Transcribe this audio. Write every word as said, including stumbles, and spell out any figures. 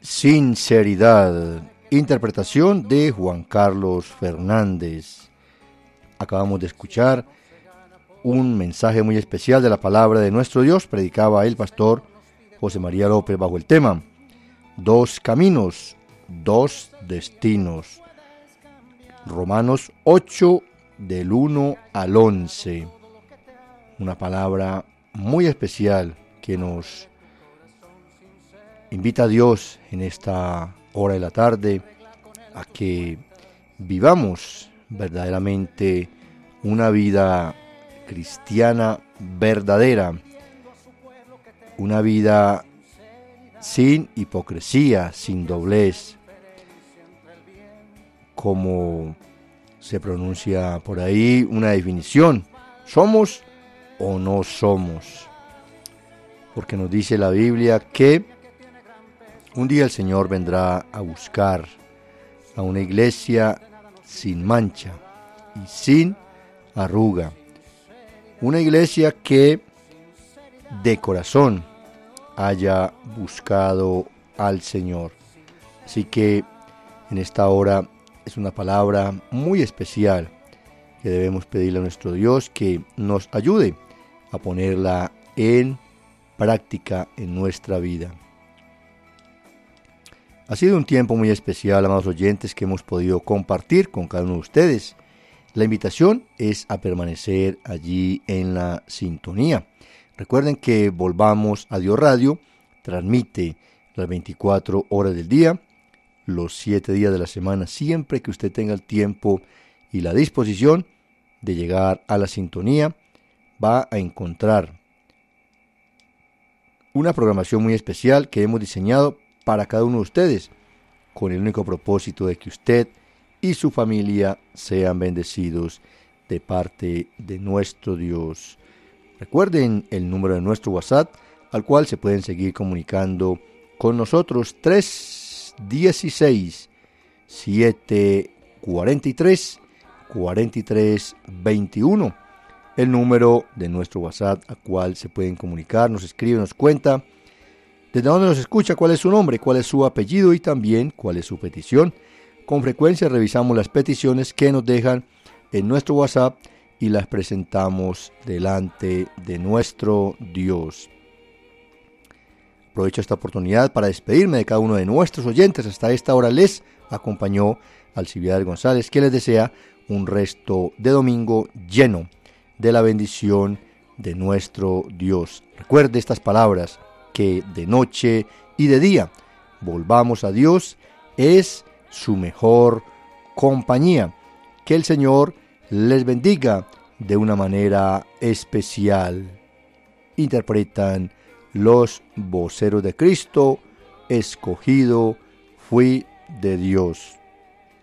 Sinceridad, interpretación de Juan Carlos Fernández. Acabamos de escuchar un mensaje muy especial de la palabra de nuestro Dios, predicaba el pastor José María López bajo el tema Dos caminos, dos destinos. Romanos ocho del uno al once. Una palabra muy especial que nos invita a Dios en esta hora de la tarde a que vivamos verdaderamente una vida cristiana verdadera, una vida sin hipocresía, sin doblez, como se pronuncia por ahí una definición: ¿somos o no somos? Porque nos dice la Biblia que un día el Señor vendrá a buscar a una iglesia sin mancha y sin arruga. Una iglesia que de corazón haya buscado al Señor. Así que en esta hora es una palabra muy especial que debemos pedirle a nuestro Dios que nos ayude a ponerla en práctica en nuestra vida. Ha sido un tiempo muy especial, amados oyentes, que hemos podido compartir con cada uno de ustedes. La invitación es a permanecer allí en la sintonía. Recuerden que Volvamos a Dios Radio transmite las veinticuatro horas del día, los siete días de la semana, siempre que usted tenga el tiempo y la disposición de llegar a la sintonía, va a encontrar una programación muy especial que hemos diseñado para cada uno de ustedes, con el único propósito de que usted y su familia sean bendecidos de parte de nuestro Dios. Recuerden el número de nuestro WhatsApp, al cual se pueden seguir comunicando con nosotros: tres uno seis, siete cuatro tres, cuatro tres dos uno. El número de nuestro WhatsApp, al cual se pueden comunicar, nos escribe, nos cuenta desde dónde nos escucha, cuál es su nombre, cuál es su apellido y también cuál es su petición. Con frecuencia revisamos las peticiones que nos dejan en nuestro WhatsApp y las presentamos delante de nuestro Dios. Aprovecho esta oportunidad para despedirme de cada uno de nuestros oyentes. Hasta esta hora les acompañó Alcibiades González, que les desea un resto de domingo lleno de la bendición de nuestro Dios. Recuerde estas palabras: que de noche y de día volvamos a Dios es su mejor compañía. Que el Señor les bendiga de una manera especial. Interpretan los voceros de Cristo: escogido fui de Dios.